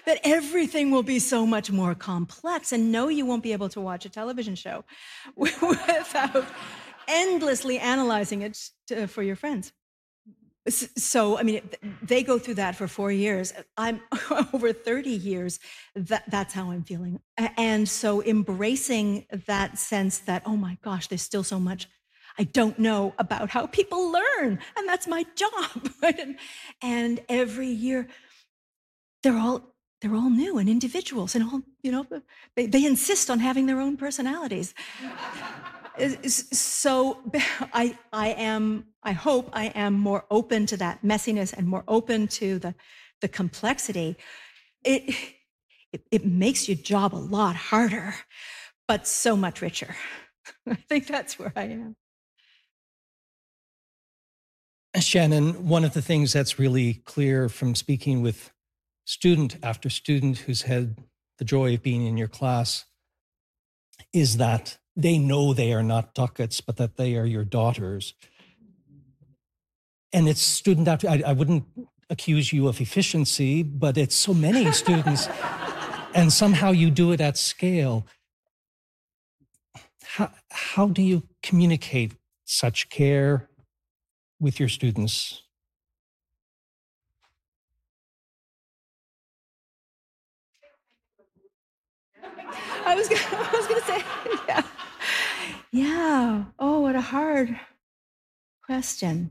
that everything will be so much more complex. And no, you won't be able to watch a television show without endlessly analyzing it for your friends. So, I mean, they go through that for 4 years. I'm over 30 years. That's how I'm feeling. And so embracing that sense that, oh my gosh, there's still so much I don't know about how people learn. And that's my job. Right? And every year, they're all new and individuals and all, they insist on having their own personalities. So I hope I am more open to that messiness and more open to the complexity. It makes your job a lot harder, but so much richer. I think that's where I am. Shannon, one of the things that's really clear from speaking with student after student who's had the joy of being in your class is that they know they are not ducats, but that they are your daughters. And it's student after, I wouldn't accuse you of efficiency, but it's so many students, and somehow you do it at scale. How do you communicate such care with your students? I was going to say, yeah. Yeah. Oh, what a hard question.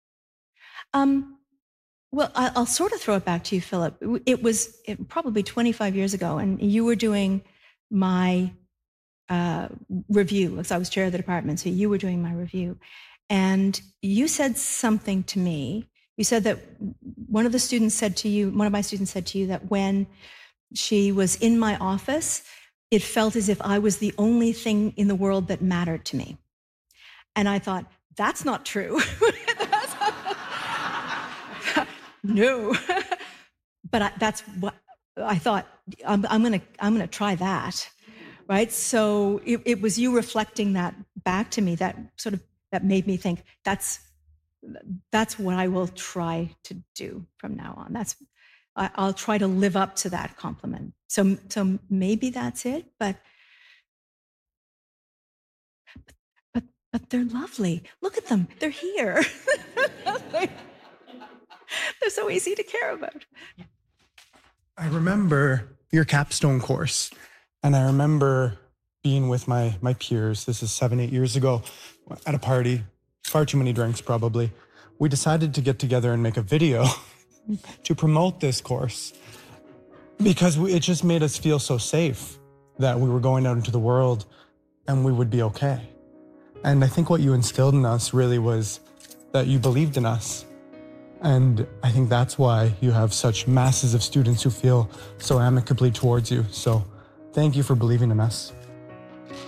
Well, I'll sort of throw it back to you, Philip. It was probably 25 years ago, and you were doing my review, because I was chair of the department, so you were doing my review. And you said something to me. You said that one of my students said to you that when she was in my office, it felt as if I was the only thing in the world that mattered to me. And I thought, that's not true. No. But that's what I thought. I'm gonna try that, right? So it was you reflecting that back to me that made me think that's what I will try to do from now on. I'll try to live up to that compliment. So maybe that's it, but they're lovely. Look at them. They're here. They're so easy to care about. I remember your capstone course, and I remember being with my peers. This is 7-8 years ago at a party, far too many drinks probably. We decided to get together and make a video to promote this course because it just made us feel so safe that we were going out into the world and we would be okay. And I think what you instilled in us really was that you believed in us. And I think that's why you have such masses of students who feel so amicably towards you. So thank you for believing in us.